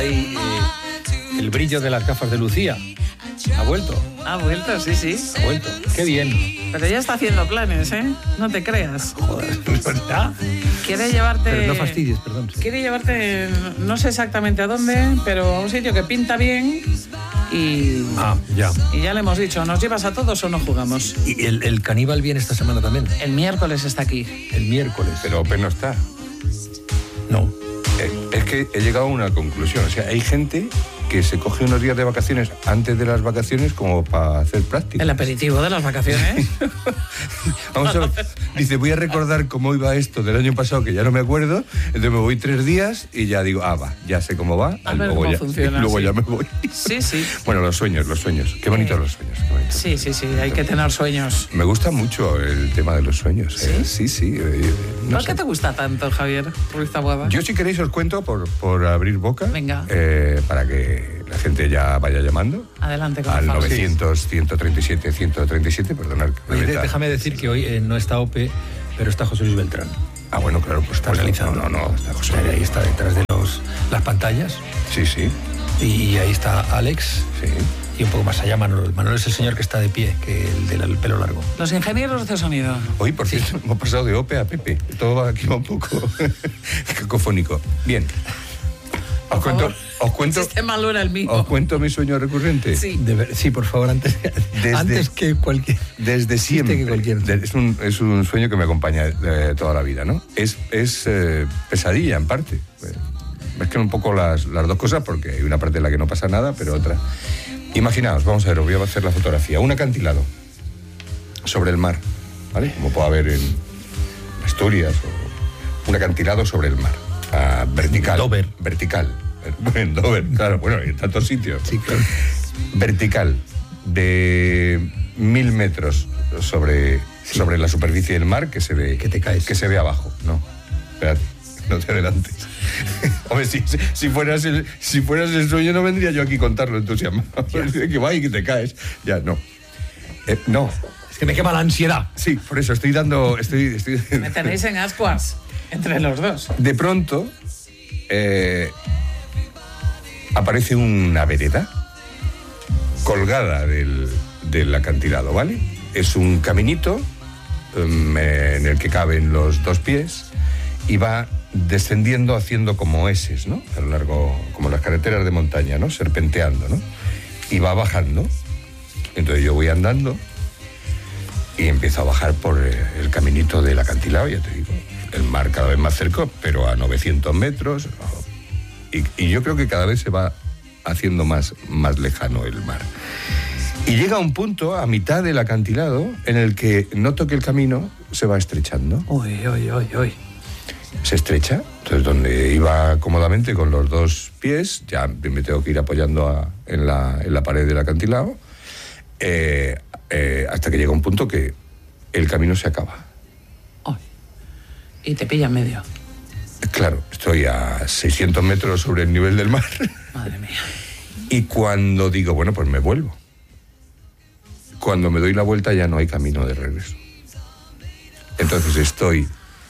El brillo de las gafas de Lucía. Ha vuelto. Ha vuelto, sí. Ha vuelto. Qué bien. Pero ya está haciendo planes, ¿eh? No te creas. Joder, ¿verdad? Quiere llevarte... Pero no fastidies, perdón. Sí. Quiere llevarte, no sé exactamente a dónde, pero a un sitio que pinta bien y... Ya. Y ya le hemos dicho, ¿nos llevas a todos o no jugamos? ¿Y el caníbal viene esta semana también? El miércoles está aquí. El miércoles. Pero Ope no está. No. Es que he llegado a una conclusión. O sea, hay gente que se coge unos días de vacaciones antes de las vacaciones como para hacer práctica. El aperitivo de las vacaciones. Vamos a ver. Dice, voy a recordar cómo iba esto del año pasado, que ya no me acuerdo. Entonces me voy 3 días y ya digo, va, ya sé cómo va. A ver luego cómo funciona. Luego sí. Ya me voy. Sí. Bueno, los sueños. Qué bonitos los sueños. Qué bonitos. Sí, hay que tener sueños. Me gusta mucho el tema de los sueños. Sí. No ¿Por qué te gusta tanto, Javier Ruiz Taboada? Yo, si queréis, os cuento por abrir boca. Venga. Para que la gente ya vaya llamando. Adelante con al el favor. 900-137-137, perdonad. Oye, déjame decir que hoy no está Ope, pero está José Luis Beltrán. Ah, bueno, claro, pues está realizando. No, está José. Ahí está detrás de las pantallas. Sí. Y ahí está Alex. Sí. Y un poco más allá Manuel. Manuel es el señor que está de pie, que el del pelo largo. Los ingenieros de sonido. Hoy, por cierto, hemos pasado de Ope a Pepe. Todo aquí va un poco cacofónico. Bien. Os cuento. El sistema lo era el mío. ¿Os cuento mi sueño recurrente? Sí. Sí, por favor, antes que cualquier... Desde siempre. Que cualquier... Es un sueño que me acompaña toda la vida, ¿no? Es pesadilla, en parte. Es que un poco las dos cosas, porque hay una parte en la que no pasa nada, pero otra... Imaginaos, vamos a ver, os voy a hacer la fotografía. Un acantilado sobre el mar, ¿vale? Como puede haber en Asturias, o un acantilado sobre el mar. Vertical. Dover. Vertical. En Dover, claro, bueno, en tantos sitios. Sí, claro. Vertical, de 1000 metros sobre la superficie del mar, que se ve... Que te caes. Que se ve abajo. No, espérate, no te adelantes. Hombre, si fueras el sueño, no vendría yo aquí a contarlo entusiasmado. Que va y que te caes. Ya, no. No. Es que me quema la ansiedad. Sí, por eso estoy dando... Me tenéis en ascuas, entre los dos. De pronto, aparece una vereda colgada del acantilado, ¿vale? Es un caminito en el que caben los 2 pies y va descendiendo haciendo como eses, ¿no? A lo largo, como las carreteras de montaña, ¿no? Serpenteando, ¿no? Y va bajando. Entonces yo voy andando y empiezo a bajar por el caminito del acantilado, ya te digo. El mar cada vez más cerca, pero a 900 metros. Y yo creo que cada vez se va haciendo más lejano el mar. Y llega un punto, a mitad del acantilado, en el que noto que el camino se va estrechando. Uy. Se estrecha. Entonces, donde iba cómodamente con los 2 pies, ya me tengo que ir apoyando en la pared del acantilado, hasta que llega un punto que el camino se acaba. Y te pilla en medio. Claro, estoy a 600 metros sobre el nivel del mar. Madre mía. Y cuando digo, bueno, pues me vuelvo. Cuando me doy la vuelta ya no hay camino de regreso. Entonces estoy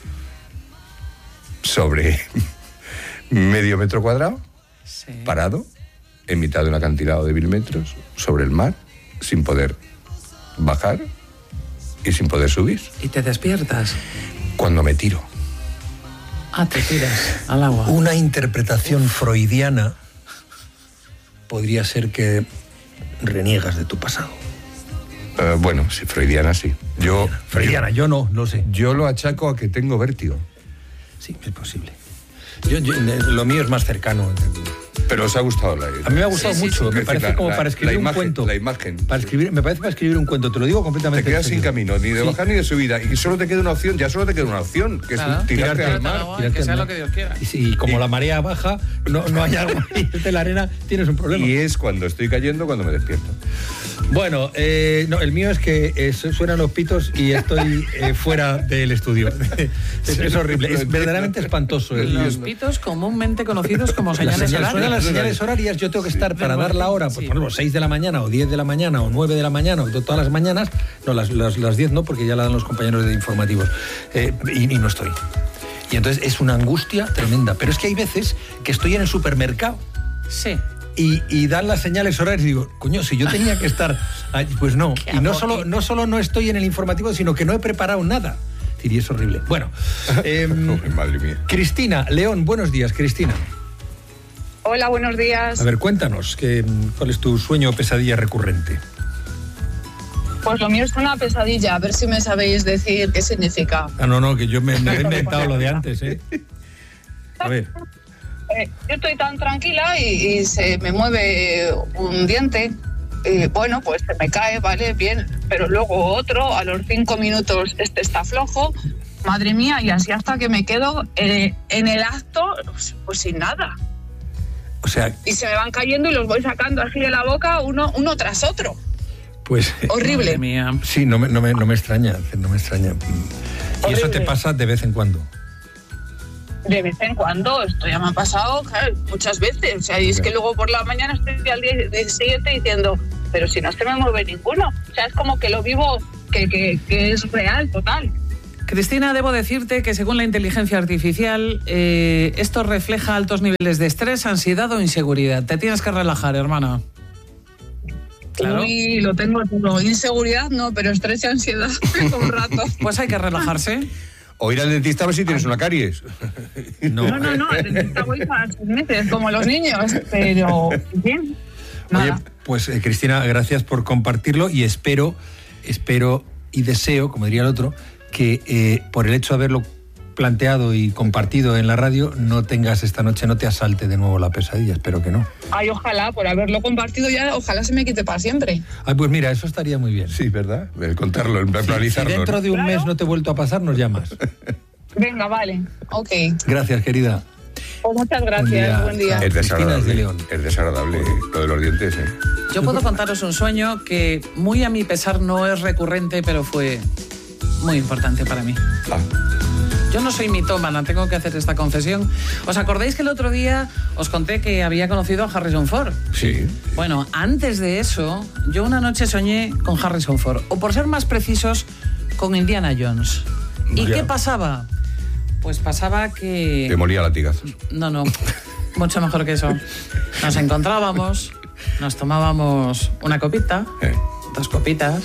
sobre medio metro cuadrado, Sí. parado, en mitad de un acantilado de 1000 metros, sobre el mar, sin poder bajar y sin poder subir. ¿Y te despiertas? Cuando me tiro. Te tiras al agua. Una interpretación freudiana podría ser que reniegas de tu pasado. Bueno, sí, freudiana sí. Freudiana, yo no sé. Yo lo achaco a que tengo vértigo. Sí, es posible. Lo mío es más cercano. Pero os ha gustado la... A mí me ha gustado mucho. Me parece como para escribir un cuento. La imagen. Me parece para escribir un cuento. Te lo digo completamente. Te quedas sin camino, ni de bajar ni de subida. Y solo te queda una opción, que es tirarte al mar. Que sea lo que Dios quiera. Y como la marea baja, no hay agua y de la arena, tienes un problema. Y es cuando estoy cayendo cuando me despierto. Bueno, no, el mío es que suenan los pitos y estoy fuera del estudio. Es horrible, es verdaderamente espantoso. Los pitos comúnmente conocidos como señales horarias. Suenan las señales horarias, yo tengo que estar para dar la hora, pues, por ejemplo, 6 de la mañana o 10 de la mañana o 9 de la mañana o todas las mañanas. No, las 10 no, porque ya la dan los compañeros de informativos. Y no estoy. Y entonces es una angustia tremenda. Pero es que hay veces que estoy en el supermercado. Sí. Y dan las señales horarias y digo, coño, si yo tenía que estar allí, pues no. Y no solo no estoy en el informativo, sino que no he preparado nada. Y es horrible. Bueno, madre mía. Cristina León, buenos días, Cristina. Hola, buenos días. A ver, cuéntanos, ¿cuál es tu sueño o pesadilla recurrente? Pues lo mío es una pesadilla, a ver si me sabéis decir qué significa. No, que yo me he inventado lo de antes, ¿eh? A ver. Yo estoy tan tranquila y se me mueve un diente. Bueno, pues se me cae, vale, bien, pero luego otro, a los 5 minutos está flojo, madre mía, y así hasta que me quedo en el acto, pues sin nada. O sea... Y se me van cayendo y los voy sacando así de la boca uno tras otro. Pues... Horrible. Madre mía. Sí, no me extraña, no me extraña. ¿Y Horrible. eso te pasa de vez en cuando? De vez en cuando, esto ya me ha pasado, claro, muchas veces. O sea, y es que luego por la mañana estoy al día siguiente diciendo, pero si no se me mueve ninguno. O sea, es como que lo vivo, que es real, total. Cristina, debo decirte que según la inteligencia artificial, esto refleja altos niveles de estrés, ansiedad o inseguridad. Te tienes que relajar, hermana. Claro. Y lo tengo todo. Inseguridad no, pero estrés y ansiedad un rato. Pues hay que relajarse. O ir al dentista a ver si tienes una caries. No, al dentista voy cada 6 meses, como los niños, pero bien. Nada. Oye, pues Cristina, gracias por compartirlo y espero y deseo, como diría el otro, que por el hecho de haberlo planteado y compartido en la radio, no tengas esta noche, no te asalte de nuevo la pesadilla, espero que no. Ay, ojalá, por haberlo compartido ya, ojalá se me quite para siempre. Ay, pues mira, eso estaría muy bien. Sí, ¿verdad? El contarlo, el pluralizarlo. Si dentro de un mes no te he vuelto a pasar, nos llamas. Venga, vale, ok. Gracias, querida. Pues muchas gracias, buen día. Es desagradable, de León. es desagradable lo de los dientes, ¿eh? Yo puedo contaros un sueño que muy a mi pesar no es recurrente, pero fue muy importante para mí. Yo no soy mitómana, tengo que hacer esta confesión. ¿Os acordáis que el otro día os conté que había conocido a Harrison Ford? Sí. Bueno, antes de eso, yo una noche soñé con Harrison Ford, o por ser más precisos, con Indiana Jones. ¿Y qué pasaba? Pues pasaba que... Te molía latigazos. No, mucho mejor que eso. Nos encontrábamos, nos tomábamos una copita, 2 copitas.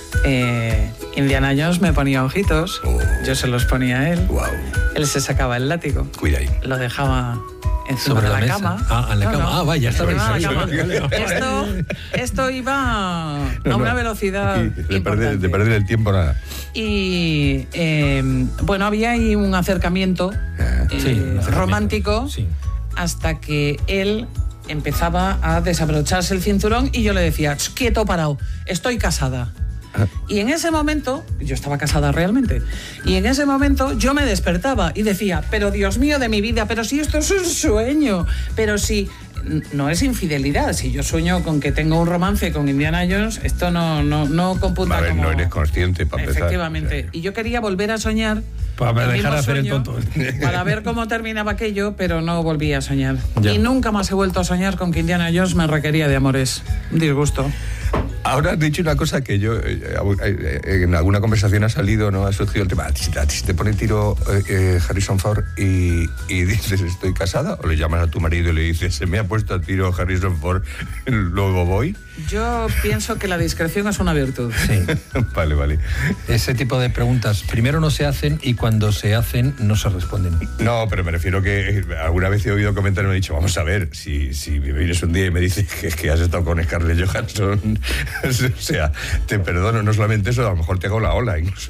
Indiana Jones me ponía ojitos, yo se los ponía a él. Wow. Él se sacaba el látigo. Cuida ahí. Lo dejaba encima Sobre de la la mesa. cama. En la cama. No. Vaya, estaba Encima de la ahí. cama. Esto iba a una velocidad De importante. perder el tiempo nada. Y bueno, había ahí un acercamiento romántico, sí. Hasta que él empezaba a desabrocharse el cinturón y yo le decía, quieto, parado, estoy casada. Y en ese momento, yo estaba casada realmente, y en ese momento yo me despertaba y decía, pero Dios mío de mi vida, pero si esto es un sueño, pero si no es infidelidad, si yo sueño con que tengo un romance con Indiana Jones, esto no computa. A ver, como... no eres consciente para empezar. Efectivamente, Sí. y yo quería volver a soñar Para dejar de hacer el sueño, tonto. para ver cómo terminaba aquello, pero no volví a soñar. Ya. Y nunca más he vuelto a soñar con que Indiana Jones me requería de amores. Un disgusto. Ahora has dicho una cosa que yo en alguna conversación ha salido, ¿no? Ha surgido el tema. Si te pone tiro Harrison Ford y dices estoy casada, o le llamas a tu marido y le dices se me ha puesto a tiro Harrison Ford, luego voy. Yo pienso que la discreción es una virtud. Sí. Vale. Ese tipo de preguntas primero no se hacen y cuando se hacen no se responden. No, pero me refiero que alguna vez he oído comentarios y me he dicho, vamos a ver, si me vienes un día y me dices que has estado con Scarlett Johansson, o sea, te perdono, no solamente eso, a lo mejor te hago la ola incluso.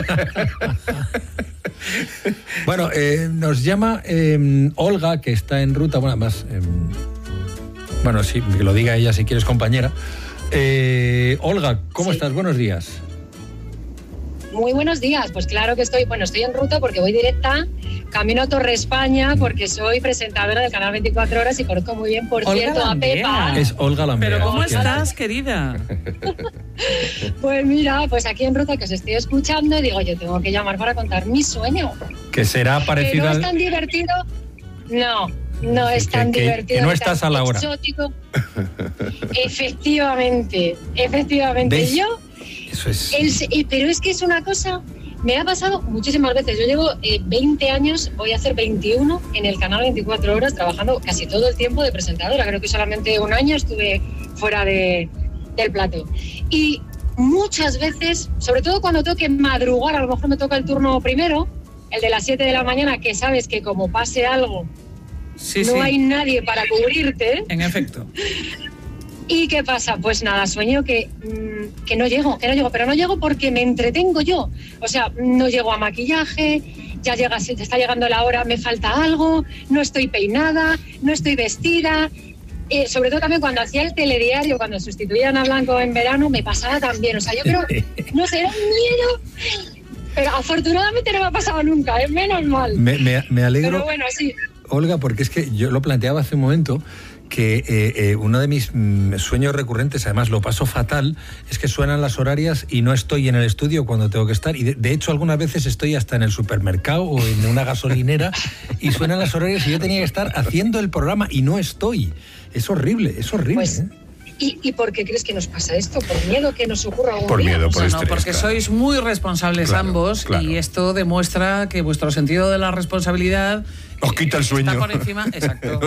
Bueno, nos llama Olga, que está en ruta, bueno, además, bueno, sí, que lo diga ella si quieres, compañera. Olga, ¿cómo estás? Buenos días. Muy buenos días, pues claro que estoy en ruta porque voy directa, camino a Torre España porque soy presentadora del canal 24 Horas y conozco muy bien, por Olga cierto, a Lambea. Pepa. Es Olga Lambea. Pero ¿cómo ¿Qué estás, querida? Pues mira, pues aquí en ruta que os estoy escuchando y digo, yo tengo que llamar para contar mi sueño. Que será Que parecido no es al... tan divertido, no es tan divertido. Que no ni estás tan a la hora. exótico. Efectivamente. ¿Ves? Yo... Eso es... pero es que es una cosa Me ha pasado muchísimas veces. Yo llevo 20 años, voy a hacer 21 en el canal 24 horas, trabajando casi todo el tiempo de presentadora. Creo que solamente un año estuve fuera del plató. Y muchas veces, sobre todo cuando tengo que madrugar, a lo mejor me toca el turno primero, el de las 7 de la mañana, que sabes que como pase algo, no hay nadie para cubrirte. En efecto. ¿Y qué pasa? Pues nada, sueño que no llego, pero no llego porque me entretengo yo. O sea, no llego a maquillaje, ya está llegando la hora, me falta algo, no estoy peinada, no estoy vestida. Sobre todo también cuando hacía el telediario, cuando sustituían a Blanco en verano, me pasaba también. O sea, yo creo, no sé, era un miedo, pero afortunadamente no me ha pasado nunca, menos mal. Me alegro, pero bueno, sí. Olga, porque es que yo lo planteaba hace un momento, que uno de mis sueños recurrentes, además lo paso fatal, es que suenan las horarias y no estoy en el estudio cuando tengo que estar. Y de hecho algunas veces estoy hasta en el supermercado o en una gasolinera y suenan las horarias y yo tenía que estar haciendo el programa y no estoy. Es horrible, Pues, ¿Y por qué crees que nos pasa esto? ¿Por miedo que nos ocurra algún Por día? miedo, por estrés. No, porque sois muy responsables ambos, y esto demuestra que vuestro sentido de la responsabilidad os quita el sueño. está por encima, exacto.